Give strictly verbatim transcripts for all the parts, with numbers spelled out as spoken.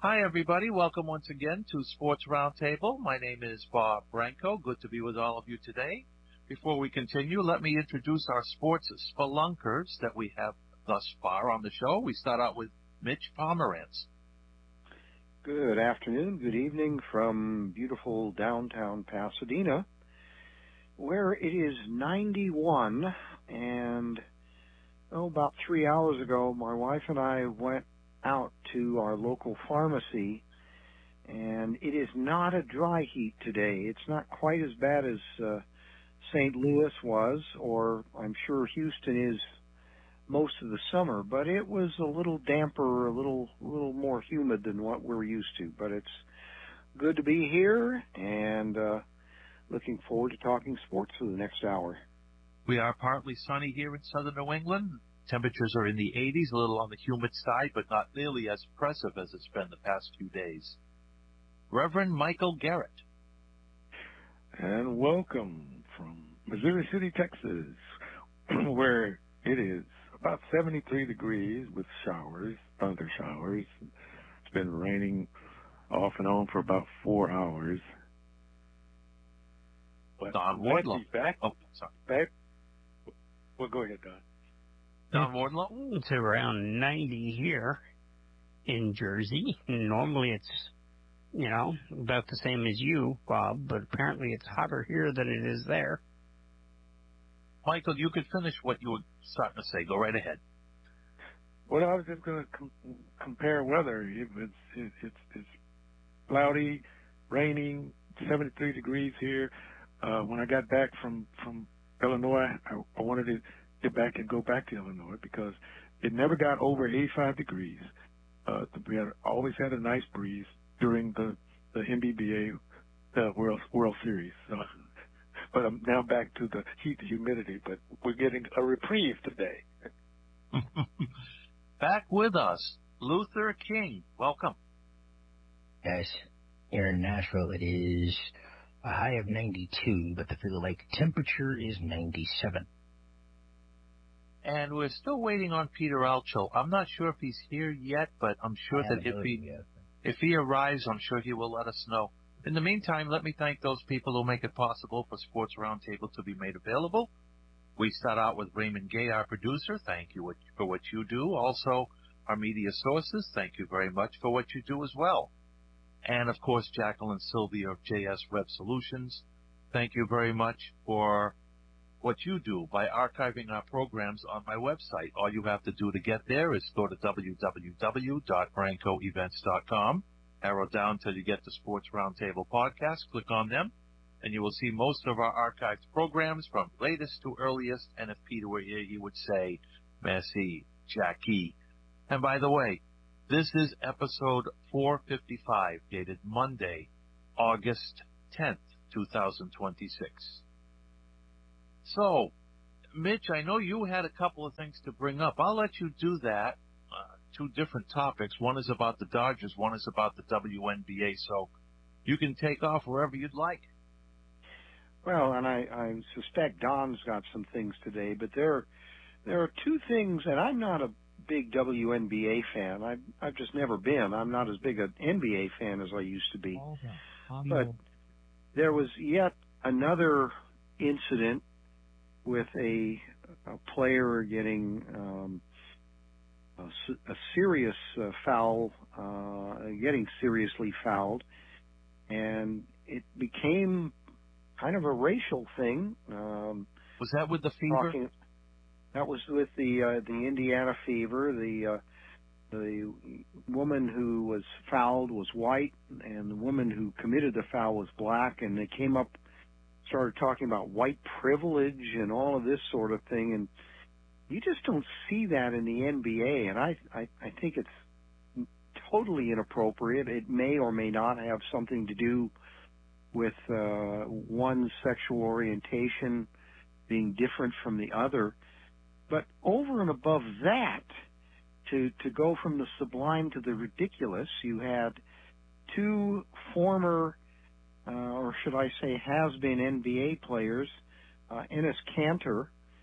Hi, everybody. Welcome once again to Sports Roundtable. My name is Bob Branco. Good to be with all of you today. Before we continue, let me introduce our sports spelunkers that we have thus far on the show. We start out with Mitch Pomerantz. Good afternoon, good evening from beautiful downtown Pasadena, where it is ninety-one, and oh, about three hours ago, my wife and I went out to our local pharmacy, and it is not a dry heat today. It's not quite as bad as uh, Saint Louis was, or I'm sure Houston is most of the summer, but it was a little damper, a little a little more humid than what we're used to. But it's good to be here, and uh, looking forward to talking sports for the next hour. We are partly sunny here in southern New England. Temperatures are in the eighties, a little on the humid side, but not nearly as oppressive as it's been the past few days. Reverend Michael Garrett. And welcome from Missouri City, Texas, where it is about seventy-three degrees with showers, thunder showers. It's been raining off and on for about four hours. But Don Wardlow. Back, oh, sorry. Back. Well, go ahead, Don. Don Wardlow. It's around ninety here in Jersey. Normally it's, you know, about the same as you, Bob, but apparently it's hotter here than it is there. Michael, you could finish what you were starting to say. Go right ahead. Well, I was just going to com- compare weather. It, it's, it, it's it's cloudy, raining, seventy-three degrees here. Uh, when I got back from, from Illinois, I, I wanted to get back and go back to Illinois because it never got over eighty-five degrees. Uh, we had, always had a nice breeze during the, the N B B A uh, World World Series. So, but I'm now back to the heat and humidity, but we're getting a reprieve today. Back with us, Luther King. Welcome. Yes, here in Nashville it is a high of ninety-two, but the Feel Lake temperature is ninety-seven. And we're still waiting on Peter Alcho. I'm not sure if he's here yet, but I'm sure that if he if he arrives, I'm sure he will let us know. In the meantime, let me thank those people who make it possible for Sports Roundtable to be made available. We start out with Raymond Gay, our producer. Thank you for what you do. Also, our media sources, thank you very much for what you do as well. And, of course, Jacqueline Sylvia of J S Web Solutions. Thank you very much for what you do by archiving our programs on my website. All you have to do to get there is go to w w w dot branco events dot com, arrow down till you get to Sports Roundtable Podcast, click on them, and you will see most of our archived programs from latest to earliest. And if Peter were here, he would say, merci, Jackie. And by the way, this is episode four fifty-five, dated Monday, August tenth, twenty twenty-six. So, Mitch, I know you had a couple of things to bring up. I'll let you do that. Uh, two different topics. One is about the Dodgers. One is about the W N B A. So you can take off wherever you'd like. Well, and I, I suspect Don's got some things today, but there, there are two things, and I'm not a big W N B A fan. I've, I've just never been. I'm not as big an N B A fan as I used to be. But there was yet another incident with a, a player getting um, a, a serious uh, foul, uh, getting seriously fouled, and it became kind of a racial thing. Um, was that with the Fever? Talking, that was with the uh, the Indiana Fever. The uh, the woman who was fouled was white, and the woman who committed the foul was black, and they came up. Started talking about white privilege and all of this sort of thing, and you just don't see that in the N B A, and I, I, I think it's totally inappropriate. It may or may not have something to do with uh, one's sexual orientation being different from the other, but over and above that, to, to go from the sublime to the ridiculous, you had two former Uh, or should I say has-been N B A players, uh, Enes Kanter,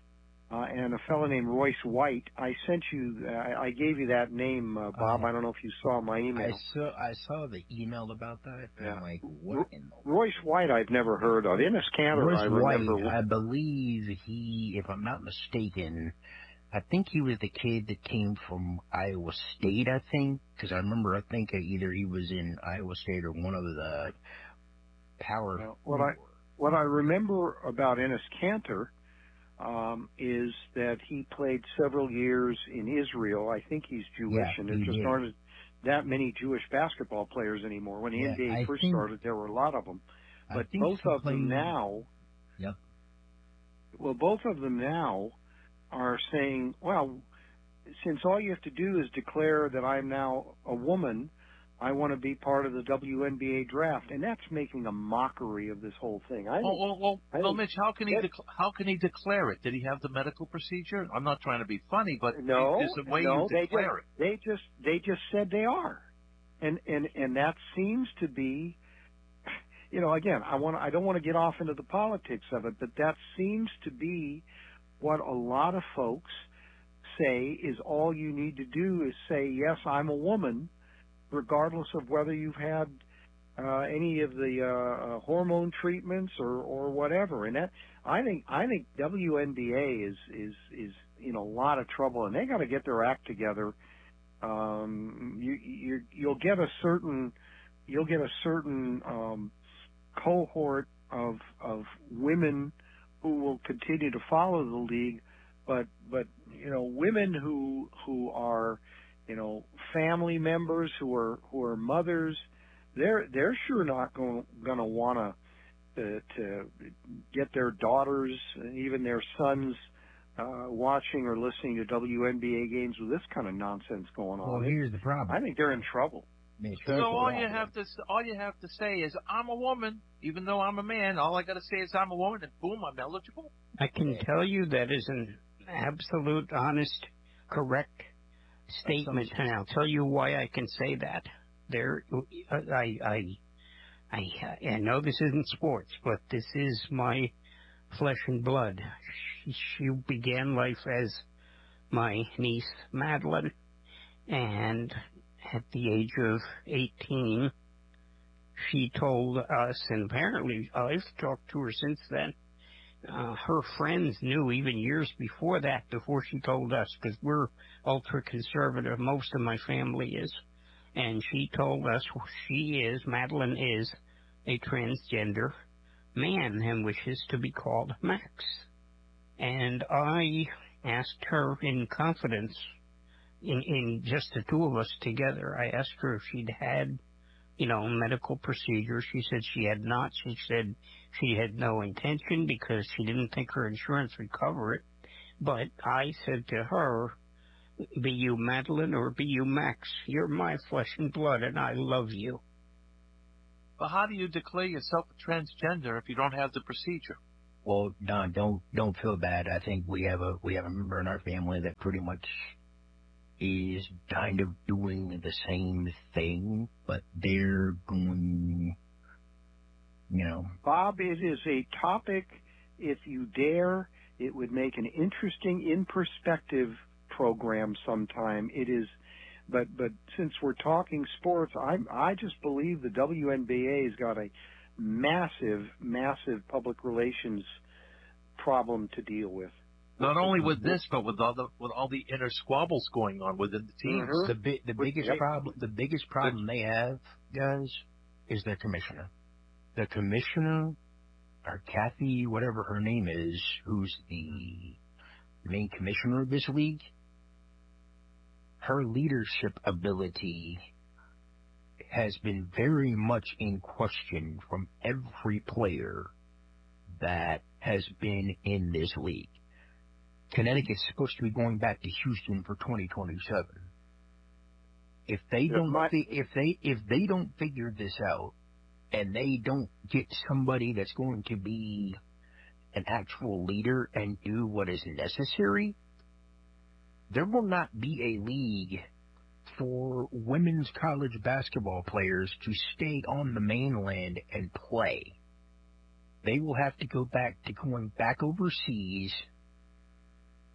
uh, and a fellow named Royce White. I sent you, uh, I gave you that name, uh, Bob. Uh, I don't know if you saw my email. I saw I saw the email about that. And Yeah. I'm like, what in the Royce White I've never heard of. Ennis Cantor, Royce I remember. White, I believe he, if I'm not mistaken, I think he was the kid that came from Iowa State, I think, because I remember, I think either he was in Iowa State or one of the power. Well, what I what I remember about Ennis Cantor um, is that he played several years in Israel. I think he's Jewish, Yeah, and there he just did. aren't that many Jewish basketball players anymore. When the Yeah, N B A I first think- started, there were a lot of them, I but think both he of them played- now. Yep. Well, both of them now are saying, well, since all you have to do is declare that I'm now a woman, I want to be part of the W N B A draft, and that's making a mockery of this whole thing. I Well, think, well, well, I well think Mitch, how can he that- dec- how can he declare it? Did he have the medical procedure? I'm not trying to be funny, but no, there's a way no, you they declare just, they just they just said they are, and and and that seems to be, you know, again, I want I don't want to get off into the politics of it, but that seems to be what a lot of folks say is all you need to do is say, yes, I'm a woman, regardless of whether you've had uh, any of the uh, uh, hormone treatments or, or whatever. And that I think I think W N B A is is is in a lot of trouble, and they got to get their act together. Um, you you you'll get a certain you'll get a certain um, cohort of of women who will continue to follow the league, but but you know, women who who are, you know, family members, who are who are mothers, they're they're sure not going going to want to to get their daughters and even their sons uh, watching or listening to W N B A games with this kind of nonsense going on. Well, here's the problem. I think they're in trouble. Mitch, So here's the all you problem. have to all you have to say is I'm a woman, even though I'm a man. All I got to say is I'm a woman, and boom, I'm eligible. I can tell you that is an absolute, honest, correct statement, and I'll tell you why I can say that. There, I, I, I, I know this isn't sports, but this is my flesh and blood. She, she began life as my niece Madeline, and at the age of eighteen, she told us, and apparently I've talked to her since then. Uh, her friends knew even years before that, before she told us, because we're ultra-conservative, most of my family is. And she told us she is, Madeline is, a transgender man and wishes to be called Max. And I asked her in confidence, in, in just the two of us together, I asked her if she'd had, you know, medical procedure. She said she had not. She said she had no intention because she didn't think her insurance would cover it. But I said to her, be you Madeline or be you Max, you're my flesh and blood and I love you. But how do you declare yourself a transgender if you don't have the procedure? Well, Don, don't don't feel bad. I think we have a we have a member in our family that pretty much is kind of doing the same thing, but they're going, you know. Bob, it is a topic, if you dare, it would make an interesting in perspective program sometime. It is, but but since we're talking sports, I I just believe the W N B A has got a massive, massive public relations problem to deal with. Not only with this, but with all the with all the inner squabbles going on within the teams. Mhm. The bi- the biggest Yep. problem the biggest problem they have, guys, is their commissioner. The commissioner, or Kathy, whatever her name is, who's the main commissioner of this league, her leadership ability has been very much in question from every player that has been in this league. Connecticut's supposed to be going back to Houston for twenty twenty-seven. If they Yeah, don't, my- fi- if they, if they don't figure this out, and they don't get somebody that's going to be an actual leader and do what is necessary, there will not be a league for women's college basketball players to stay on the mainland and play. They will have to go back to going back overseas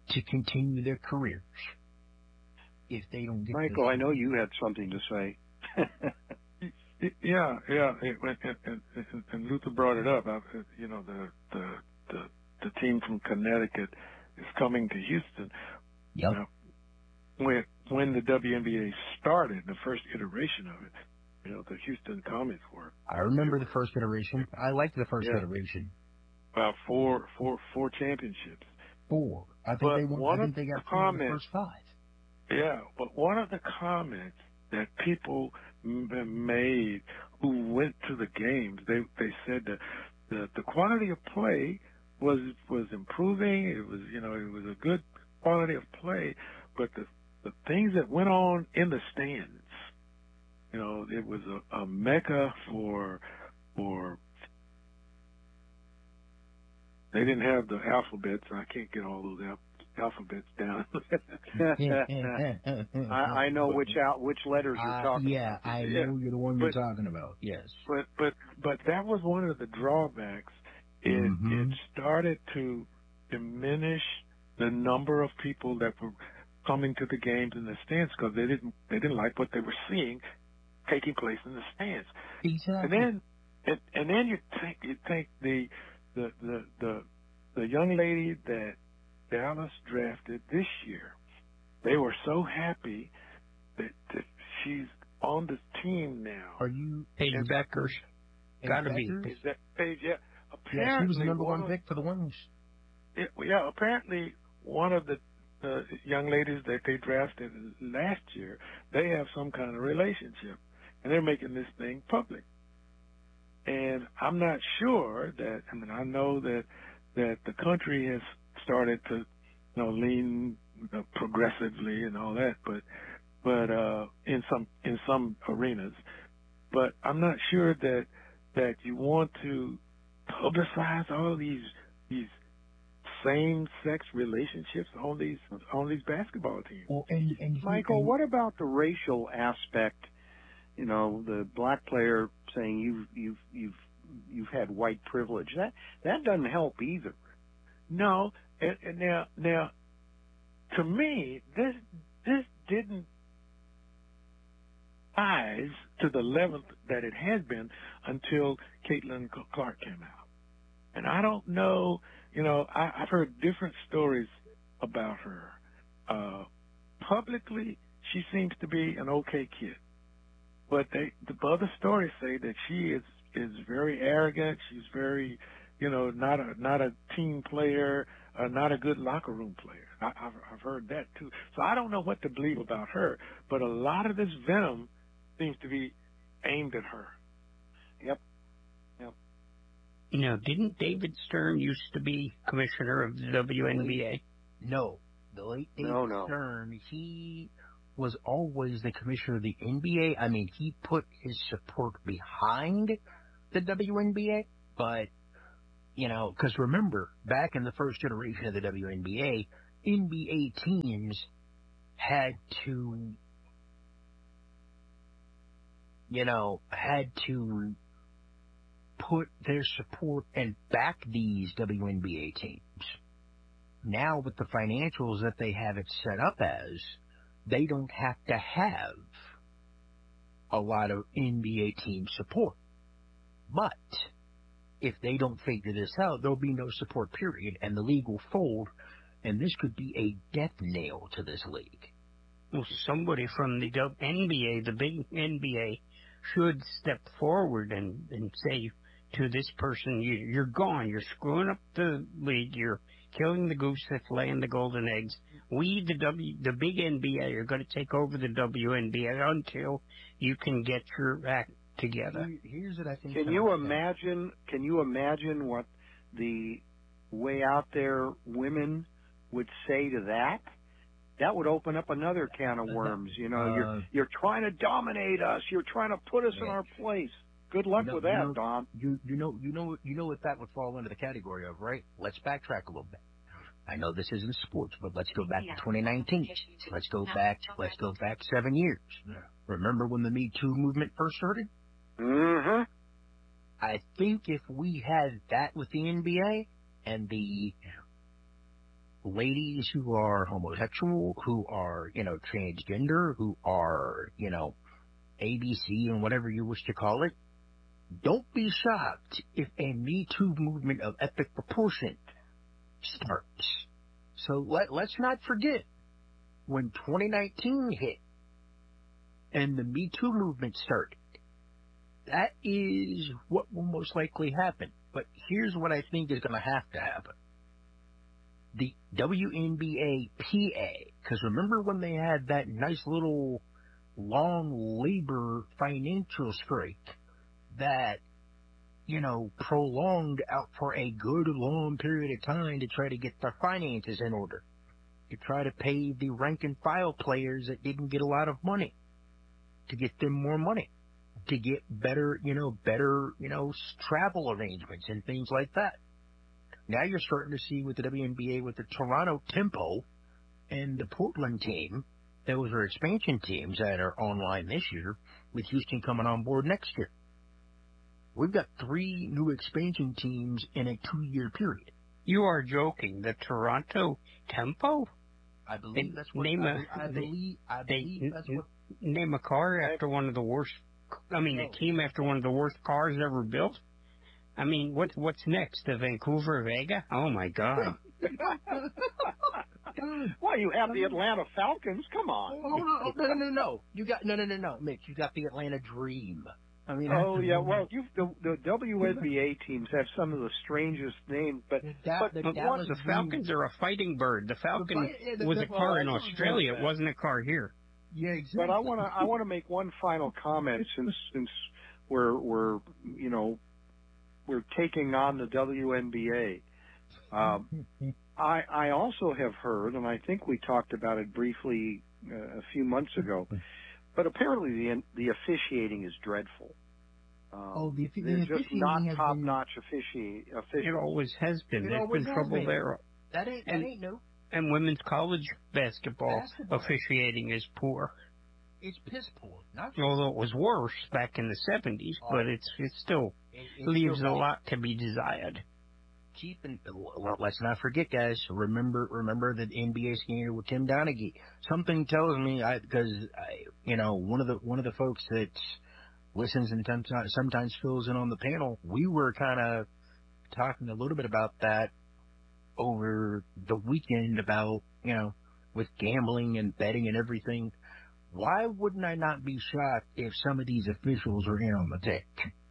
to continue their careers. If they don't get Michael, I know you had something to say. Yeah, yeah, and, and, and, and Luther brought it up. You know, the, the the the team from Connecticut is coming to Houston. Yep. Now, when when the W N B A started, the first iteration of it, you know, the Houston Comets were. I remember the first iteration. I liked the first yeah. iteration. About four, four, four championships. Four. I think but they won. I think they got four of the first five. Yeah, but one of the comments that people m- made who went to the games, they they said that the the quality of play was was improving. It was you know it was a good quality of play, but the the things that went on in the stands, you know, it was a, a mecca for for. They didn't have the alphabets. I can't get all those al- alphabets down. I, I know which out which letters you're uh, talking yeah, about. I Yeah, know you're the one but, you're talking about. Yes. But but but that was one of the drawbacks. It mm-hmm. it started to diminish the number of people that were coming to the games in the stands because they didn't they didn't like what they were seeing taking place in the stands. Exactly. And then and, and then you think you think the the the the the young lady that Dallas drafted this year, they were so happy that, that she's on the team now. Are you Paige Beckers? Gotta be. Is that Paige? Yeah. Apparently, yeah, she was the number one, one pick for the Wings. It, yeah, apparently one of the uh, young ladies that they drafted last year, they have some kind of relationship, and they're making this thing public. And I'm not sure that. I mean, I know that that the country has started to, you know, lean uh, progressively and all that, but but uh, in some in some arenas, but I'm not sure that that you want to publicize all these these same-sex relationships on these on these basketball teams. Well, and, and Michael, and, what about the racial aspect? You know, the black player saying you've you've you've you've had white privilege. That that doesn't help either. No, and, and now now to me this this didn't rise to the level that it had been until Caitlin Clark came out. And I don't know, you know, I, I've heard different stories about her. Uh, publicly, she seems to be an okay kid. But they, the other stories say that she is, is very arrogant. She's very, you know, not a, not a team player, uh, not a good locker room player. I, I've, I've heard that too. So I don't know what to believe about her. But a lot of this venom seems to be aimed at her. Yep. Yep. You know, didn't David Stern used to be commissioner of the W N B A? No. The late David no, no. Stern, he was always the commissioner of the N B A. I mean, he put his support behind the W N B A, but, you know, because remember, back in the first iteration of the W N B A, N B A teams had to, you know, had to put their support and back these W N B A teams. Now, with the financials that they have it set up as, they don't have to have a lot of N B A team support. But if they don't figure this out, there'll be no support, period, and the league will fold, and this could be a death nail to this league. Well, somebody from the N B A, the big N B A, should step forward and, and say to this person, you, you're gone, you're screwing up the league, you're killing the goose that's laying the golden eggs. We, the W, the big N B A, are going to take over the W N B A until you can get your act together. Here's what I think. Can you imagine? Can you imagine what the way out there women would say to that? That would open up another can of worms. You know, uh, you're you're trying to dominate us. You're trying to put us yeah. in our place. Good luck you know, with that, you know, Don. You you know you know you know what that would fall under the category of, right? Let's backtrack a little bit. I know this isn't sports, but let's go back to twenty nineteen. Let's go back. Let's go back seven years. Yeah. Remember when the Me Too movement first started? Mm-hmm. I think if we had that with the N B A and the ladies who are homosexual, who are, you know, transgender, who are, you know, A B C and whatever you wish to call it, don't be shocked if a Me Too movement of epic proportion starts. So let, let's not forget, when twenty nineteen hit and the Me Too movement started, that is what will most likely happen. But here's what I think is going to have to happen. The W N B A P A, because remember when they had that nice little long labor financial strike that, you know, prolonged out for a good long period of time to try to get their finances in order, to try to pay the rank and file players that didn't get a lot of money, to get them more money, to get better, you know, better, you know, travel arrangements and things like that. Now you're starting to see with the W N B A, with the Toronto Tempo and the Portland team, those are expansion teams that are online this year, with Houston coming on board next year. We've got three new expansion teams in a two-year period. You are joking. The Toronto Tempo? I believe they that's what name I, a, I believe. I believe they, that's what. Name a car after one of the worst. I mean, no. a team after one of the worst cars ever built. I mean, what what's next? The Vancouver Vega? Oh my God! Well, you have the Atlanta Falcons. Come on. Oh, no, no, no, no, no. You got no, no, no, no, Mitch. You got the Atlanta Dream. I mean, oh yeah. Well, you the, the W N B A teams have some of the strangest names, but the, da- but, the, but Dallas the Falcons Dream. are a fighting bird. The Falcon The, yeah, the, was the, a car well, in Australia. It wasn't a car here. Yeah, exactly. But I want to I want to make one final comment since since we're we're you know we're taking on the W N B A. Um, I I also have heard, and I think we talked about it briefly uh, a few months ago, but apparently the the officiating is dreadful. Um, oh, the, the they're just not has top been, notch officiaate It officials. always has been. It There's always been has trouble been. there. That ain't that And- ain't new. And women's college basketball, Basketball. officiating is poor. It's piss poor. Not Although it was worse back in the seventies, Oh. but it's it still it, it leaves still a lot to be desired. keeping. Well, let's not forget, guys. Remember, remember the N B A scandal with Tim Donaghy. Something tells me, I because I, you know, one of the one of the folks that listens and sometimes sometimes fills in on the panel. We were kind of talking a little bit about that over the weekend about, you know, with gambling and betting and everything. Why wouldn't I not be shocked if some of these officials are in on the tick?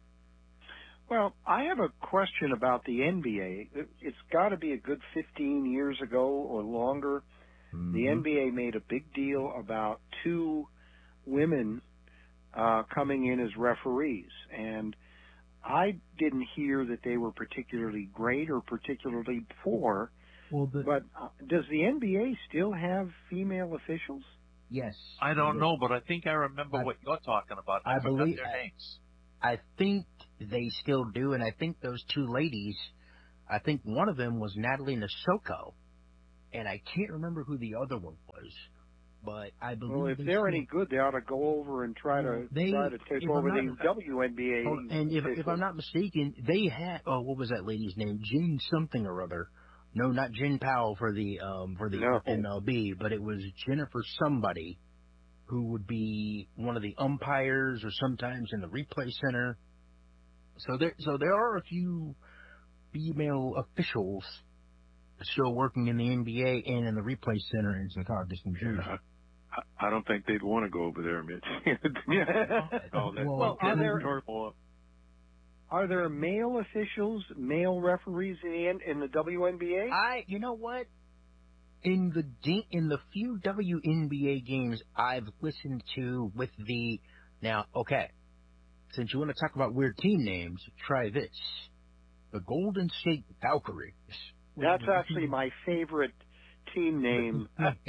Well, I have a question about the N B A. It- It's got to be a good fifteen years ago or longer. Mm-hmm. The N B A made a big deal about two women uh, coming in as referees, and I didn't hear that they were particularly great or particularly poor. Well, the, But uh, does the N B A still have female officials? yes, I don't know, but I think I remember I- what you're talking about. I, I forgot believe- their I- names. I think they still do, and I think those two ladies, I think one of them was Natalie Nisoko, and I can't remember who the other one was, but I believe Well, if they they're still, any good, they ought to go over and try to They- try to take if I'm over not- the W N B A. Oh, and if, if officials. I'm not mistaken, they had, oh, what was that lady's name? Jen something or other. No, not Jen Powell for the um for the No. M L B, but it was Jennifer somebody who would be one of the umpires or sometimes in the replay center. So there, so there are a few female officials still working in the N B A and in the replay center in Secaucus, New Jersey. I, I don't think they'd want to go over there, Mitch. oh, that, Well, are there- turmoil. Are there male officials, male referees in the N- in the W N B A? I, you know what? In the D, in the few W N B A games I've listened to with the, now, okay, since you want to talk about weird team names, try this. The Golden State Valkyries. That's actually my favorite team name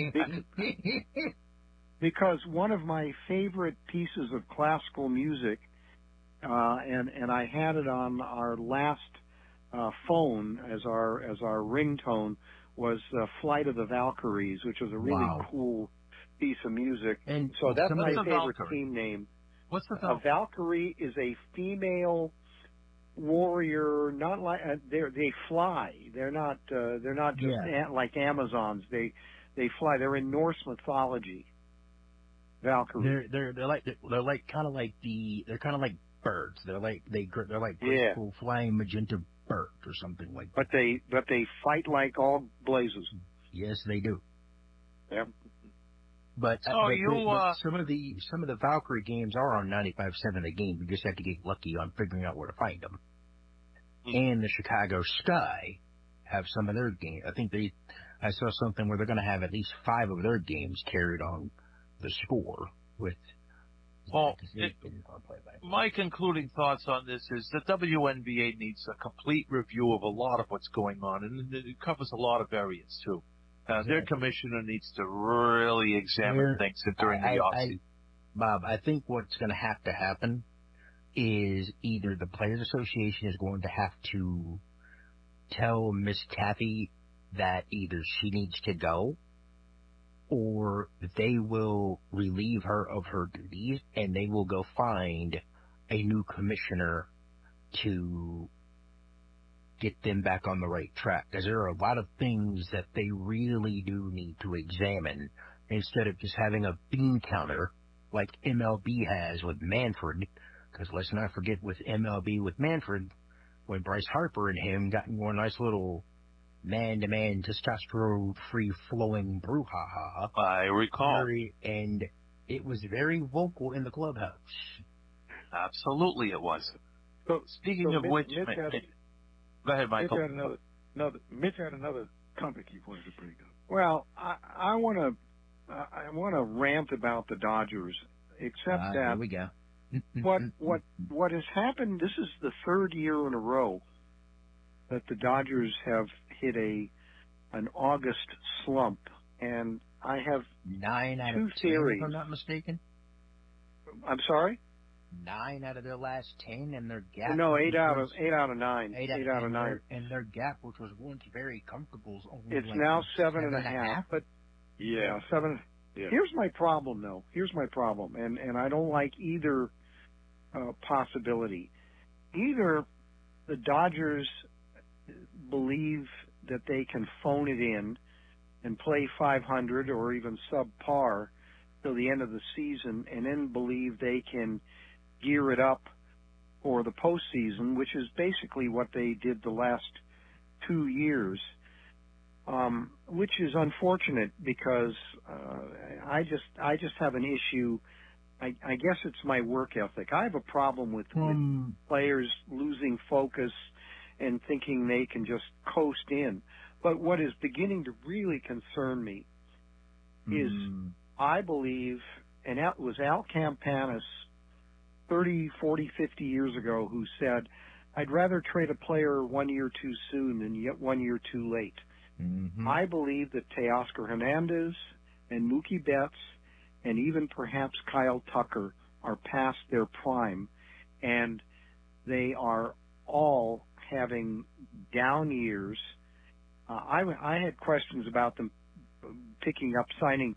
because one of my favorite pieces of classical music, uh, and and I had it on our last uh, phone as our as our ringtone, was uh, "Flight of the Valkyries," which was a really Wow. cool piece of music. And So that's somebody, my What's a favorite Valkyrie? team name. What's the A Valkyrie is a female warrior, not like uh, they they fly. They're not uh, they're not just Yeah. a, like Amazons. They they fly. They're in Norse mythology. Valkyrie. They're they're they're like they're, they're like kind of like the they're kind of like birds. They're like they gr- they're like Yeah. graceful flying magenta birds or something like that. But they but they fight like all blazes. Yes, they do. Yeah. But, So uh, but, you, but uh, some of the some of the Valkyrie games are on ninety-five seven a game. You just have to get lucky on figuring out where to find them. Mm. And the Chicago Sky have some of their games. I think they I saw something where they're going to have at least five of their games carried on the score with. Well, yeah, it, my concluding thoughts on this is the W N B A needs a complete review of a lot of what's going on, and it covers a lot of areas too. Uh, exactly. Their commissioner needs to really examine They're, things during I, the I, offseason. Bob, I think what's going to have to happen is either the Players Association is going to have to tell Miss Kathy that either she needs to go, or they will relieve her of her duties and they will go find a new commissioner to get them back on the right track. Because there are a lot of things that they really do need to examine instead of just having a bean counter like M L B has with Manfred. Because let's not forget with M L B with Manfred, when Bryce Harper and him got into a nice little man-to-man testosterone-free flowing brouhaha. I recall. Very, and it was very vocal in the clubhouse. Absolutely it was. So, Speaking so of Mitch, which, Mitch had, go ahead, Michael. Mitch had another, another, Mitch had another topic he wanted to bring up. Well, I I want to I want to rant about the Dodgers, except Uh, that here we go. what what what has happened. This is the third year in a row that the Dodgers have hit a an August slump, and I have Nine out two of ten, theories. if I'm not mistaken. I'm sorry. Nine out of their last ten, and their gap. No, eight which out was- of eight out of nine. Eight, Eight, out, out of and nine. Their, and their gap, which was once very comfortable, is only It's like now seven, seven and a half. But Yeah. yeah, seven. Yeah. Here's my problem, though. Here's my problem, and and I don't like either uh, possibility. Either the Dodgers believe that they can phone it in and play five hundred or even subpar till the end of the season, and then believe they can gear it up for the postseason, which is basically what they did the last two years. Um, which is unfortunate because uh, I just I just have an issue. I, I guess it's my work ethic. I have a problem with, Um, with players losing focus and thinking they can just coast in. But what is beginning to really concern me is mm, I believe, and that was Al Campanis thirty, forty, fifty years ago who said, I'd rather trade a player one year too soon than yet one year too late. mhm. I believe that Teoscar Hernandez and Mookie Betts and even perhaps Kyle Tucker are past their prime, and they are all having down years. Uh, I, I had questions about them picking up, signing